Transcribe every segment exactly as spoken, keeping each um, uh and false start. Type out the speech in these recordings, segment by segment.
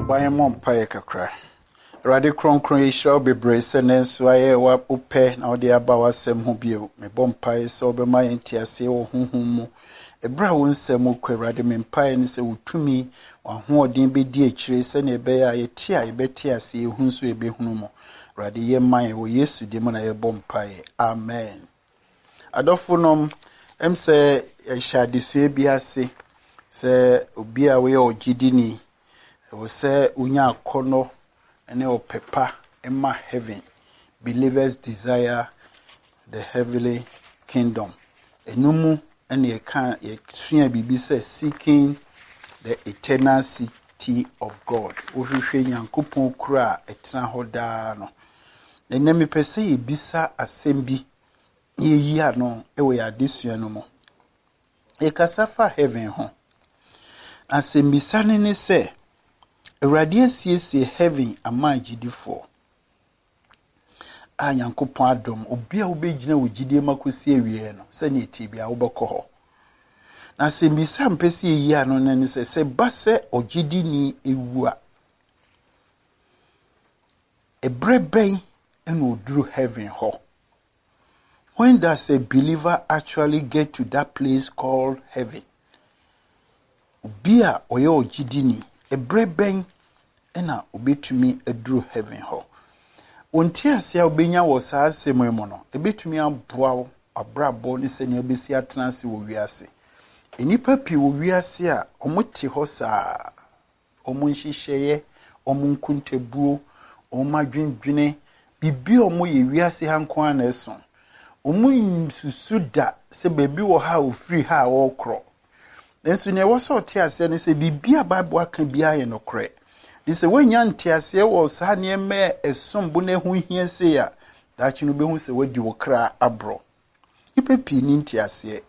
Boy mom pie kakra. Radi kron kron yishra bebre se nenso aye wa upe na ode aba wasem ho bio. Me bom pie se obema entiase wo honhom mu. Ebra wo nsem kwe radi me pie ni se wutumi wa ho odin be di akire se na ebe ya yeti a yebeti ase ehun so ebe hunu mu. Radi ye man wo Yesu di mu na ye bom pie. Amen. Adofunom em se yashadisue bi ase se obi a we ogidini wo se unya kono ene opepa emma heaven. Believers desire the heavenly kingdom. Enumu ene ye kan ye sua bibi se seeking the eternal city of God. Wo hwehwe Nyankopon kura etena hoda no. Ene me pese ye bisa asembi ye yi ano ewe ya disua no mo. E kasafa heaven ho. Asembisane ne se Awurade asiesie heaven ama gidifo. A Nyankopon adom obi a wobegina wo gidie makosi awie no se ne ti bia wobekọ ho. Na asembisa mpesi yi ano ne se se base ogidini ewu a ebreben eno oduru heaven ho. When does a believer actually get to that place called heaven? Bia oyo ogidini ebreben ena obetumi aduru heaven ho. Wonti ase a obenya wo saa asemu mu no ebetumi aboa wo abrabo ne se ne obesi atenase wo wiase. Enipa pi wo wiase a omote ho saa omo nhihye omo nkuntebuo omo adwendwene bibi omo ye wiase hanko ana eso. Omo nsusuda se bebi wo ha ofiri ha wo kro. Nenso ne wo so te ase ne se bibia Bible aka bia ye no kre. Di se wanya nte ase wo sa ne me esombo ne ho hia se ya daachi no behu se wadi wo kra abro. Ipe pi ni nte ase.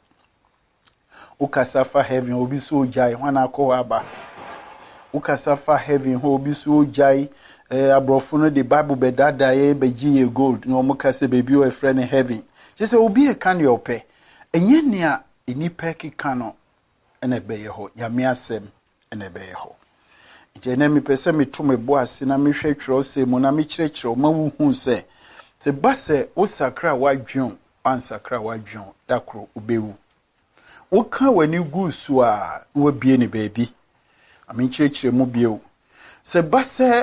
Ukasafa heaven obi so ojai hwana akọ aba. Ukasafa heaven ho obi so ojai eh abrofo no the Bible be dada ye be giye gold no mo kase bebi o efre ne heaven. Je se obi e kan ye ope. Enye nea enipa kika no ene beye ho yame asem ene beye ho. Je na mi pese mi to me bo ase na mi hwe twere ose mu na mi kyerɛkyerɛ ma wu hu se se base o sakra wadwon ansakra wadwon dakro obewu. Wo ka wani gu so a wo bie ne baabi. Ami kyerɛkyerɛ mu bie se base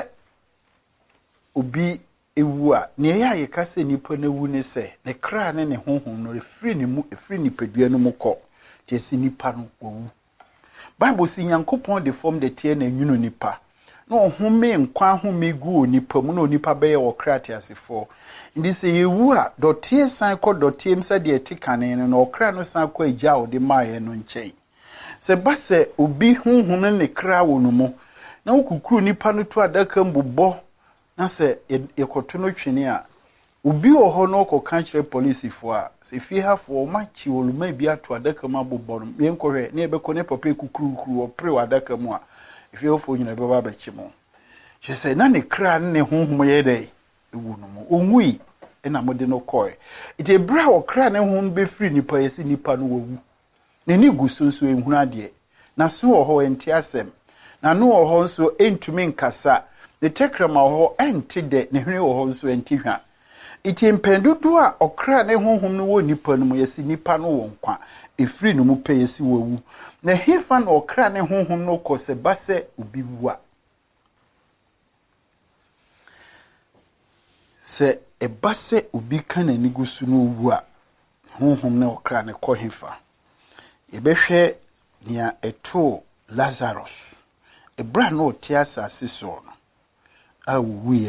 obi ewu a ne ya ye kase nipa na wu ne se ne kra ne ne honhom no refiri ne mu efiri nipadua no mu kɔ tesi nipa no owu. Bible si Nyankopon de form de tie na nwunu nipa no home nkwa home gu nipa mu no nipa beye wo kra te asefo. Ndi se yewu a dotie san kɔ dotie msa de etikane no no kra no san kɔ agya o de maaye no nkyɛn. Se base obi honhom ne kra wo no mu na okukuru nipa no to adaka mbobɔ na se ekoto no twene a obi wo ho no kɔ kankyere police fo a se fie hafo ma chi oluma bi ato adaka ma bobɔ no ye nkɔhwɛ na ebekɔ ne papa kukuru kuru opre wa adaka mu a fie hafo nyina be ba bachi mo she say na ne kra ne honhom ye dai ewu no mo onwui ena mode no kɔe ite bra wo kra ne honhom be free nipa yesi nipa no wawu ne ni gusonso ehunu ade na so wo ho enti asem na no wo ho nso entumi nkasa ne tekrama wo ho enti de ne hwene wo ho nso enti hwa. Iti mpendudu a okra ne honhom no wo nipa no mu yesi nipa no wo nkwa efiri no mu pe yesi wawu na hefa na okra ne honhom no kɔ se base obi wu a se e base obi kana ni gusu no wu a honhom ne okra ne kɔ hefa ye behwe nia eto Lazarus ebra no otia asase so no a wu